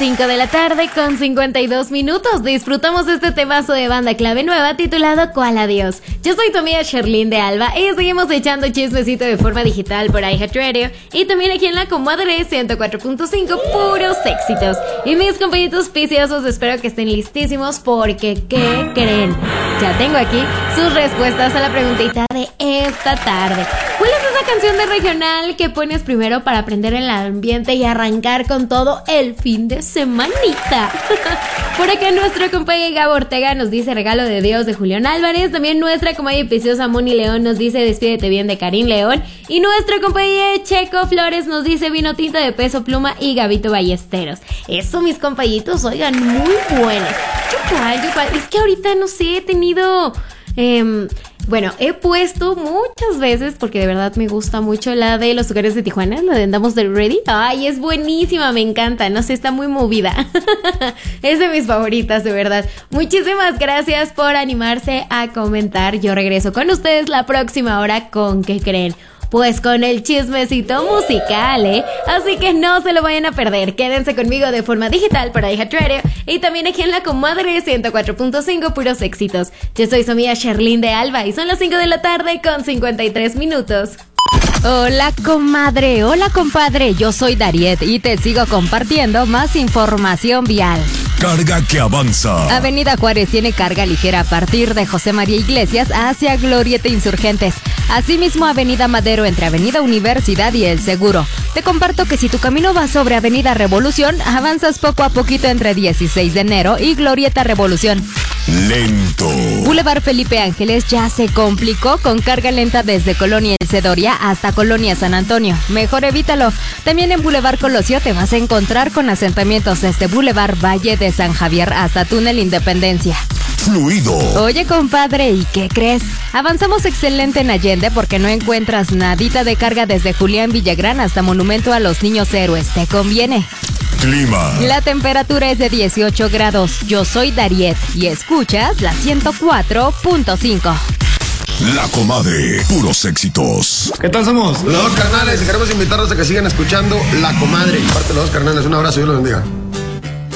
5 de la tarde con 52 minutos. Disfrutamos este temazo de banda clave nueva titulado ¿Cuál adiós? Yo soy tu amiga Sherlyn de Alba y seguimos echando chismecito de forma digital por iHeartRadio y también aquí en la Comadre 104.5, puros éxitos. Y mis compañitos piciosos, espero que estén listísimos porque ¿qué creen? Ya tengo aquí sus respuestas a la preguntita de esta tarde. ¿Cuál es esa canción de regional que pones primero para aprender el ambiente y arrancar con todo el fin de semanita? Por acá nuestro compañero Gabo Ortega nos dice Regalo de Dios de Julián Álvarez. También nuestra comadre preciosa Moni León nos dice Despídete bien de Karim León. Y nuestro compañero Checo Flores nos dice Vino tinto de Peso Pluma y Gabito Ballesteros. Eso, mis compañitos, oigan, muy buenos. Yo cuál. Es que ahorita no sé, he tenido... Bueno, he puesto muchas veces, porque de verdad me gusta mucho la de Los Hogares de Tijuana, la de Andamos de Ready. Ay, es buenísima, me encanta, no sé, está muy movida. Es de mis favoritas, de verdad. Muchísimas gracias por animarse a comentar. Yo regreso con ustedes la próxima hora con ¿qué creen? Pues con el chismecito musical, ¿eh? Así que no se lo vayan a perder. Quédense conmigo de forma digital para iHeartRadio y también aquí en la Comadre 104.5, puros éxitos. Yo soy su amiga Sherlyn de Alba y son las 5 de la tarde con 53 minutos. Hola comadre, hola compadre, yo soy Dariet y te sigo compartiendo más información vial. Carga que avanza. Avenida Juárez tiene carga ligera a partir de José María Iglesias hacia Glorieta Insurgentes. Asimismo, Avenida Madero entre Avenida Universidad y El Seguro. Te comparto que si tu camino va sobre Avenida Revolución, avanzas poco a poquito entre 16 de enero y Glorieta Revolución. Lento. Boulevard Felipe Ángeles ya se complicó con carga lenta desde Colonia El Cedoria hasta Colonia San Antonio. Mejor evítalo. También en Boulevard Colosio te vas a encontrar con asentamientos desde Boulevard Valle de San Javier hasta Túnel Independencia. Fluido. Oye, compadre, ¿y qué crees? Avanzamos excelente en Allende porque no encuentras nadita de carga desde Julián Villagrán hasta Monumento a los Niños Héroes. ¿Te conviene? Clima. La temperatura es de 18 grados. Yo soy Dariet y escuchas la 104.5. La Comadre, puros éxitos. ¿Qué tal somos? Los Dos Carnales y queremos invitarlos a que sigan escuchando La Comadre. Parte de Los Dos Carnales, un abrazo y Dios los bendiga.